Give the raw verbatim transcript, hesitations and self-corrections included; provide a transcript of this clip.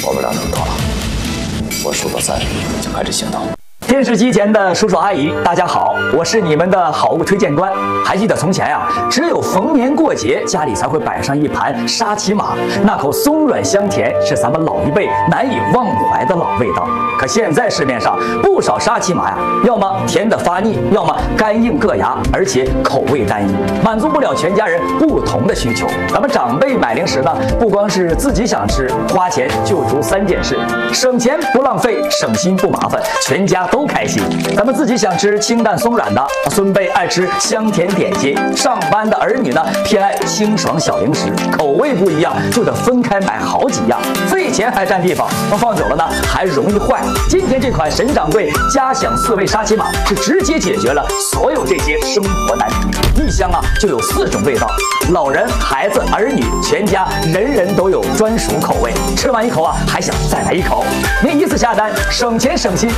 我们俩挣脱了，我数到三就开始行动。 电视机前的叔叔阿姨，大家好，我是你们的好物推荐官。还记得从前呀、啊，只有逢年过节，家里才会摆上一盘沙琪玛，那口松软香甜，是咱们老一辈难以忘怀的老味道。可现在市面上不少沙琪玛呀，要么甜得发腻，要么干硬硌牙，而且口味单一，满足不了全家人不同的需求。咱们长辈买零食呢，不光是自己想吃，花钱就图三件事：省钱不浪费，省心不麻烦，全家都 都开心。咱们自己想吃清淡松软的，孙辈爱吃香甜点心，上班的儿女呢偏爱清爽小零食，口味不一样就得分开买好几样，费钱还占地方，放久了呢还容易坏。今天这款沈掌柜家享四味沙琪玛是直接解决了所有这些生活难题。一箱啊就有四种味道，老人、孩子、儿女，全家人人都有专属口味。吃完一口啊还想再来一口。您一次下单，省钱省心，